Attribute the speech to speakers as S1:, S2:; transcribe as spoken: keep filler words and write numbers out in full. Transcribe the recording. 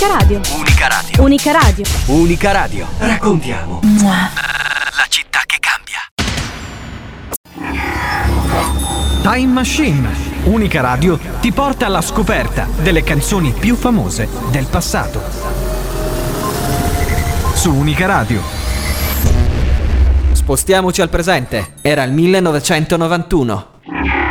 S1: Unica Radio.
S2: Unica Radio.
S1: Unica Radio.
S2: Unica Radio.
S3: Raccontiamo.
S2: La città che cambia.
S4: Time Machine. Unica Radio ti porta alla scoperta delle canzoni più famose del passato. Su Unica Radio.
S5: Spostiamoci al presente. Era il millenovecentonovantuno.